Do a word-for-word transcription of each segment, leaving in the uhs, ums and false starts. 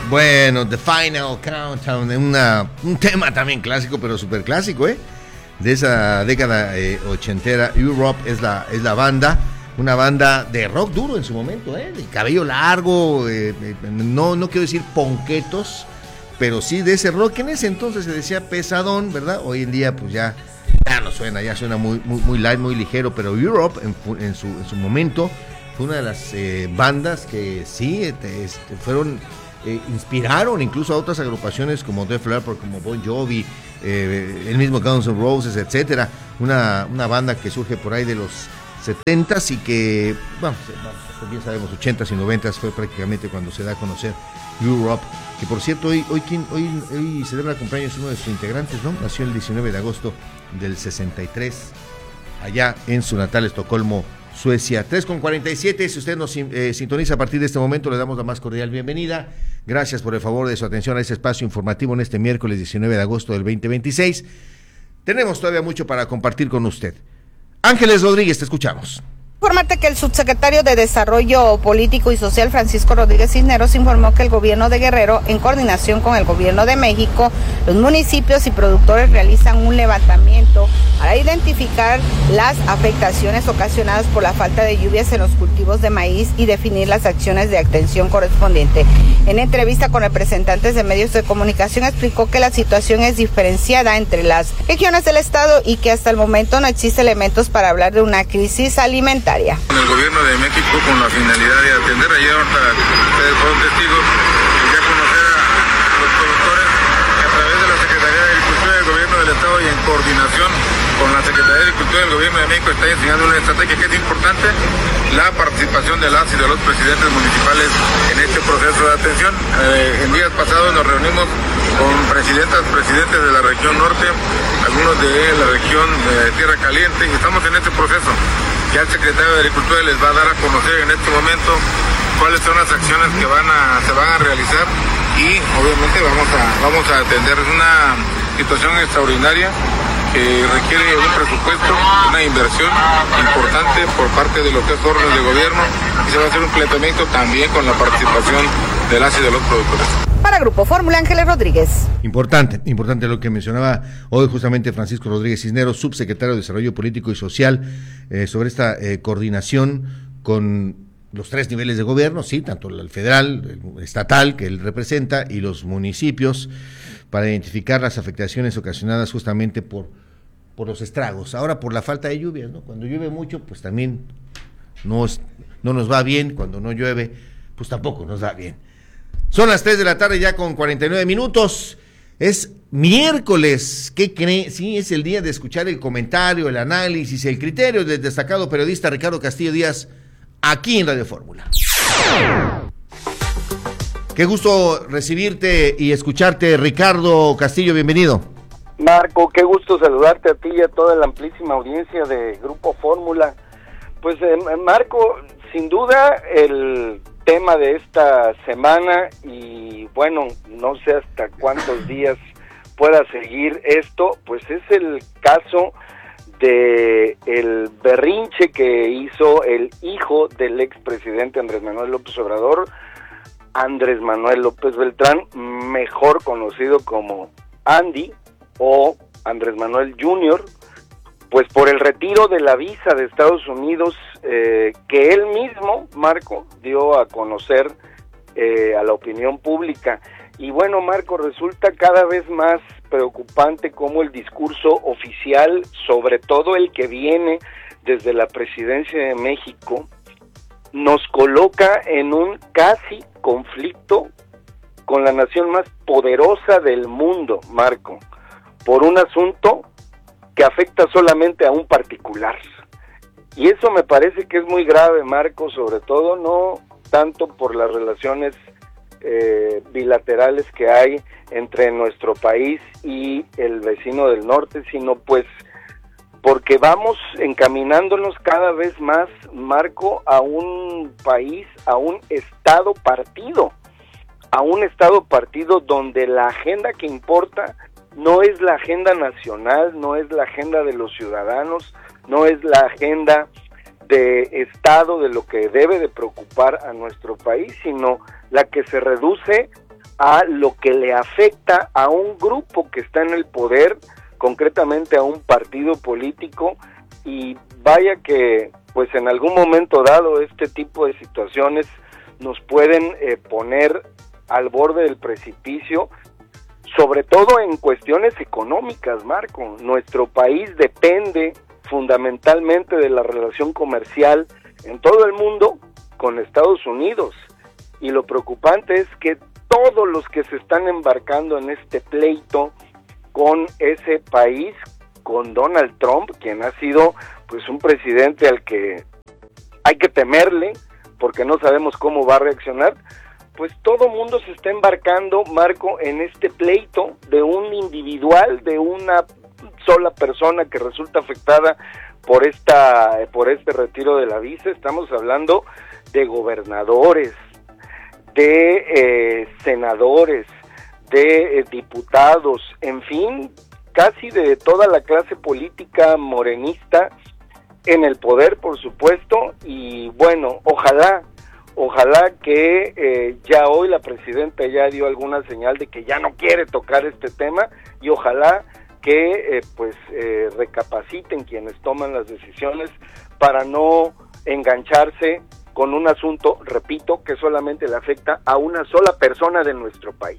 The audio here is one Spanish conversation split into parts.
Bueno, The Final Countdown, una, un tema también clásico, pero súper clásico, ¿eh? De esa década eh, ochentera. Europe es la, es la banda, una banda de rock duro en su momento, ¿eh? De cabello largo, eh, eh, no, no quiero decir ponquetos, pero sí de ese rock que en ese entonces se decía pesadón, ¿verdad? Hoy en día pues ya, ya no suena, ya suena muy, muy, muy light, muy ligero, pero Europe en, en, su, en su momento fue una de las eh, bandas que sí este, este, fueron... Eh, inspiraron incluso a otras agrupaciones como Def Leppard, como Bon Jovi, eh, el mismo Guns N' Roses, etcétera. Una, una banda que surge por ahí de los setentas y que, bueno, bien sabemos, ochentas y noventas fue prácticamente cuando se da a conocer Europe, que por cierto hoy, hoy, hoy, hoy celebra cumpleaños uno de sus integrantes, ¿no? Nació el diecinueve de agosto del sesenta y tres, allá en su natal Estocolmo, Suecia. tres con cuarenta y siete, si usted nos eh, sintoniza a partir de este momento, le damos la más cordial bienvenida. Gracias por el favor de su atención a este espacio informativo en este miércoles diecinueve de agosto del veinte veintiséis. Tenemos todavía mucho para compartir con usted. Ángeles Rodríguez, te escuchamos. Informarte que el subsecretario de Desarrollo Político y Social, Francisco Rodríguez Cisneros, informó que el gobierno de Guerrero, en coordinación con el gobierno de México, los municipios y productores realizan un levantamiento para identificar las afectaciones ocasionadas por la falta de lluvias en los cultivos de maíz y definir las acciones de atención correspondiente. En entrevista con representantes de medios de comunicación, explicó que la situación es diferenciada entre las regiones del estado y que hasta el momento no existe elementos para hablar de una crisis alimentaria. En el gobierno de México, con la finalidad de atender, ayer ustedes fueron testigos, ya conocer a los productores a través de la Secretaría de Agricultura del gobierno del estado y en coordinación con la Secretaría de Agricultura del gobierno de México está enseñando una estrategia que es importante, la participación de las y de los presidentes municipales en este proceso de atención. Eh, en días pasados nos reunimos con presidentas, presidentes de la región norte, algunos de la región de Tierra Caliente, y estamos en este proceso. Ya el secretario de Agricultura les va a dar a conocer en este momento cuáles son las acciones que van a, se van a realizar y obviamente vamos a, vamos a atender. Es una situación extraordinaria que requiere un presupuesto, una inversión importante por parte de los tres órdenes de gobierno y se va a hacer un planteamiento también con la participación de las y de los productores. Para Grupo Fórmula, Ángeles Rodríguez. Importante, importante lo que mencionaba hoy justamente Francisco Rodríguez Cisneros, subsecretario de Desarrollo Político y Social, eh, sobre esta eh, coordinación con los tres niveles de gobierno, sí, tanto el federal, el estatal que él representa y los municipios, para identificar las afectaciones ocasionadas justamente por, por los estragos. Ahora por la falta de lluvias, ¿no? Cuando llueve mucho, pues también no, es, no nos va bien, cuando no llueve, pues tampoco nos va bien. Son las tres de la tarde ya con cuarenta y nueve minutos, es miércoles, ¿qué cree? Sí, es el día de escuchar el comentario, el análisis, el criterio del destacado periodista Ricardo Castillo Díaz, aquí en Radio Fórmula. Qué gusto recibirte y escucharte, Ricardo Castillo, bienvenido. Marco, qué gusto saludarte a ti y a toda la amplísima audiencia de Grupo Fórmula. Pues eh, Marco, sin duda el tema de esta semana y bueno, no sé hasta cuántos días pueda seguir esto, pues es el caso de el berrinche que hizo el hijo del expresidente Andrés Manuel López Obrador, Andrés Manuel López Beltrán, mejor conocido como Andy o Andrés Manuel junior, pues por el retiro de la visa de Estados Unidos eh, que él mismo, Marco, dio a conocer eh, a la opinión pública. Y bueno, Marco, resulta cada vez más preocupante cómo el discurso oficial, sobre todo el que viene desde la presidencia de México, nos coloca en un casi conflicto con la nación más poderosa del mundo, Marco, por un asunto que afecta solamente a un particular. Y eso me parece que es muy grave, Marco, sobre todo no tanto por las relaciones eh, bilaterales que hay entre nuestro país y el vecino del norte, sino pues porque vamos encaminándonos cada vez más, Marco, a un país, a un estado partido, a un estado partido donde la agenda que importa no es la agenda nacional, no es la agenda de los ciudadanos, no es la agenda de Estado de lo que debe de preocupar a nuestro país, sino la que se reduce a lo que le afecta a un grupo que está en el poder, concretamente a un partido político, y vaya que pues en algún momento dado este tipo de situaciones nos pueden eh, poner al borde del precipicio, sobre todo en cuestiones económicas, Marco. Nuestro país depende fundamentalmente de la relación comercial en todo el mundo con Estados Unidos, y lo preocupante es que todos los que se están embarcando en este pleito con ese país, con Donald Trump, quien ha sido pues un presidente al que hay que temerle porque no sabemos cómo va a reaccionar, pues todo mundo se está embarcando, Marco, en este pleito de un individual, de una sola persona que resulta afectada por esta por este retiro de la visa. Estamos hablando de gobernadores, de eh, senadores, de eh, diputados, en fin, casi de toda la clase política morenista en el poder, por supuesto. Y bueno, ojalá, ojalá que eh, ya hoy la presidenta ya dio alguna señal de que ya no quiere tocar este tema, y ojalá que eh, pues eh, recapaciten quienes toman las decisiones para no engancharse con un asunto, repito, que solamente le afecta a una sola persona de nuestro país.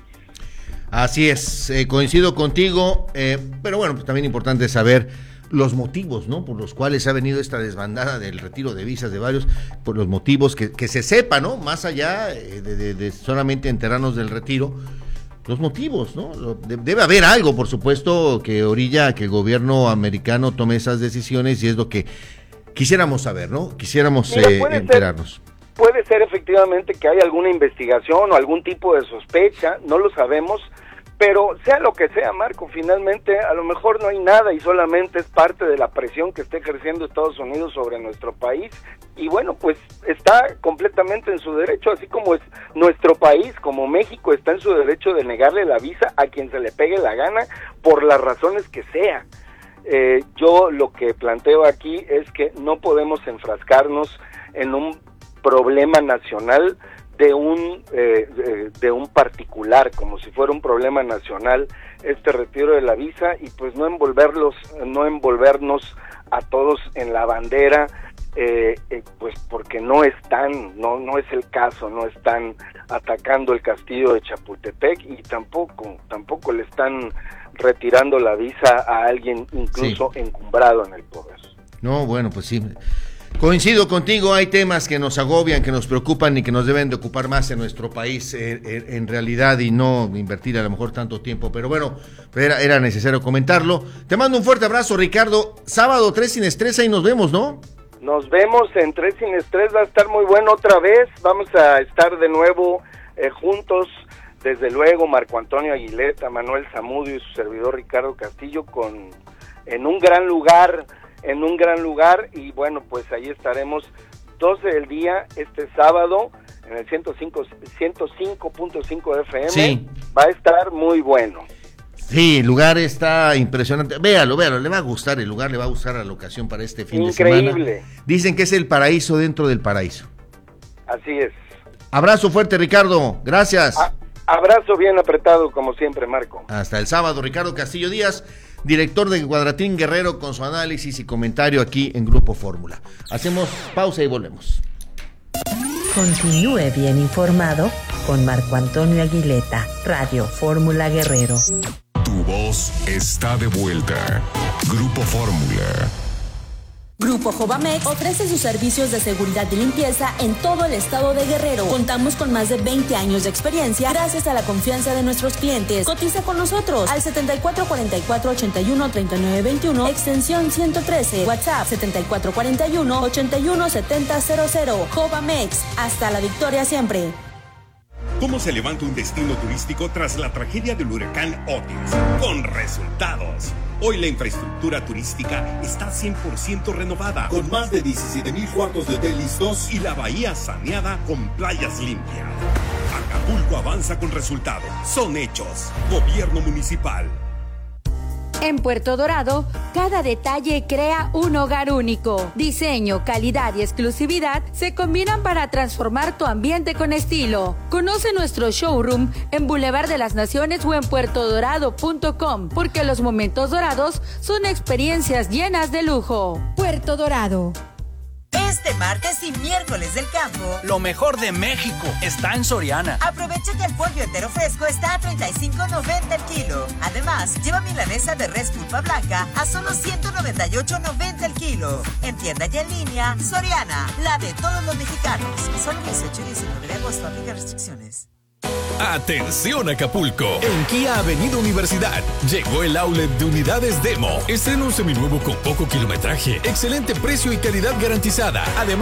Así es, eh, coincido contigo, eh, pero bueno, pues también importante saber los motivos, ¿no?, por los cuales ha venido esta desbandada del retiro de visas de varios, por los motivos que, que se sepa, ¿no?, más allá de, de, de solamente enterarnos del retiro, los motivos, ¿no? Debe haber algo, por supuesto, que orilla a que el gobierno americano tome esas decisiones, y es lo que quisiéramos saber, ¿no? Quisiéramos Mira, eh, enterarnos. Ser, puede ser efectivamente que haya alguna investigación o algún tipo de sospecha, no lo sabemos, pero sea lo que sea, Marco, finalmente a lo mejor no hay nada y solamente es parte de la presión que está ejerciendo Estados Unidos sobre nuestro país, y bueno, pues está completamente en su derecho, así como es nuestro país, como México, está en su derecho de negarle la visa a quien se le pegue la gana, por las razones que sea. Eh, yo lo que planteo aquí es que no podemos enfrascarnos en un problema nacional de un eh, de, de un particular, como si fuera un problema nacional este retiro de la visa, y pues no envolverlos, no envolvernos a todos en la bandera, eh, eh, pues porque no están, no no es el caso, no están atacando el castillo de Chapultepec, y tampoco tampoco le están retirando la visa a alguien incluso sí. encumbrado en el poder. No, bueno, pues sí. Coincido contigo, hay temas que nos agobian, que nos preocupan y que nos deben de ocupar más en nuestro país, eh, eh, en realidad, y no invertir a lo mejor tanto tiempo, pero bueno, era, era necesario comentarlo. Te mando un fuerte abrazo, Ricardo. Sábado tres sin estrés, ahí nos vemos, ¿no? Nos vemos en tres sin estrés, va a estar muy bueno otra vez, vamos a estar de nuevo eh, juntos, desde luego Marco Antonio Aguileta, Manuel Zamudio y su servidor Ricardo Castillo, con en un gran lugar, en un gran lugar, y bueno, pues ahí estaremos doce del día este sábado en el ciento cinco punto cinco F M. Sí. Va a estar muy bueno. Sí, el lugar está impresionante. Véalo, véalo, le va a gustar el lugar, le va a gustar la locación para este fin Increíble. de semana. Dicen que es el paraíso dentro del paraíso. Así es. Abrazo fuerte, Ricardo. Gracias. A- abrazo bien apretado, como siempre, Marco. Hasta el sábado, Ricardo Castillo Díaz, director de Cuadratín Guerrero, con su análisis y comentario aquí en Grupo Fórmula. Hacemos pausa y volvemos. Continúe bien informado con Marco Antonio Aguileta, Radio Fórmula Guerrero. Tu voz está de vuelta. Grupo Fórmula. Grupo Jovamex ofrece sus servicios de seguridad y limpieza en todo el estado de Guerrero. Contamos con más de veinte años de experiencia gracias a la confianza de nuestros clientes. Cotiza con nosotros al setenta y cuatro cuarenta y cuatro ochenta y uno treinta y nueve veintiuno, extensión ciento trece, WhatsApp setenta y cuatro cuarenta y uno ochenta y uno setenta cero cero. Jovamex, hasta la victoria siempre. ¿Cómo se levanta un destino turístico tras la tragedia del huracán Otis? Con resultados. Hoy la infraestructura turística está cien por ciento renovada, con más de diecisiete mil cuartos de hotel listos y la bahía saneada con playas limpias. Acapulco avanza con resultados. Son hechos. Gobierno municipal. En Puerto Dorado, cada detalle crea un hogar único. Diseño, calidad y exclusividad se combinan para transformar tu ambiente con estilo. Conoce nuestro showroom en Boulevard de las Naciones o en puerto dorado punto com, porque los momentos dorados son experiencias llenas de lujo. Puerto Dorado. Este martes y miércoles del campo, lo mejor de México está en Soriana. Aprovecha que el pollo entero fresco está a treinta y cinco noventa el kilo. Además, lleva milanesa de res pulpa blanca a solo ciento noventa y ocho noventa el kilo. En tienda y en línea, Soriana, la de todos los mexicanos. Solo dieciocho y diecinueve de agosto, aplica restricciones. Atención Acapulco, en Kia Avenida Universidad llegó el outlet de unidades Demo. Estreno seminuevo con poco kilometraje, excelente precio y calidad garantizada. Además